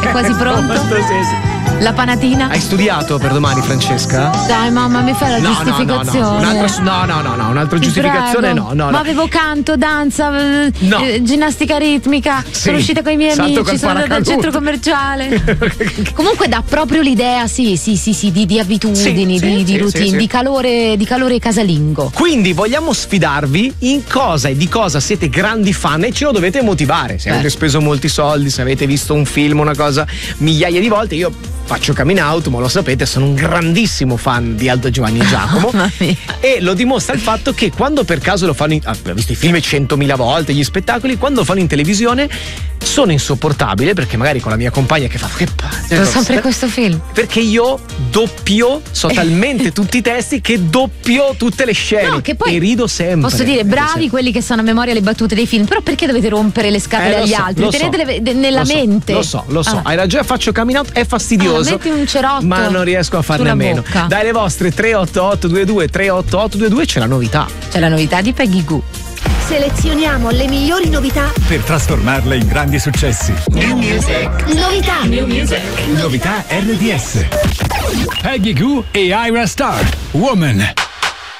quasi pronto? Sì. La panatina? Hai studiato per domani, Francesca? Dai mamma, mi fai la giustificazione? Un'altra giustificazione Prego. no. Ma avevo canto, danza, ginnastica ritmica, sono uscita con i miei salto amici, col sono andata al paracadute. centro commerciale. Comunque dà proprio l'idea, sì, di abitudini, di routine, sì. di calore casalingo. Quindi vogliamo sfidarvi in cosa e di cosa siete grandi fan e ce lo dovete motivare. Se avete speso molti soldi, se avete visto un film, una cosa migliaia di volte, io faccio coming out, ma lo sapete, sono un grandissimo fan di Aldo, Giovanni e Giacomo. E lo dimostra il fatto che quando per caso lo fanno ho visto i film 100.000 volte, gli spettacoli, quando lo fanno in televisione sono insopportabile, perché magari con la mia compagna che fa Sono sempre questo film. Perché io so talmente tutti i testi che doppio tutte le scene, no, che poi e rido sempre. Posso dire, bravi quelli che sanno a memoria le battute dei film, però perché dovete rompere le scatole agli altri? Tenetele nella mente. Lo so. Hai ragione, faccio coming out, è fastidioso. Metti un cerotto, ma non riesco a farne a meno. Bocca. Dai, le vostre 38822 c'è la novità. C'è la novità di Peggy Goo. Selezioniamo le migliori novità per trasformarle in grandi successi. New Music. Novità. New Music. Novità RDS. Peggy Goo e Ira Star. Woman.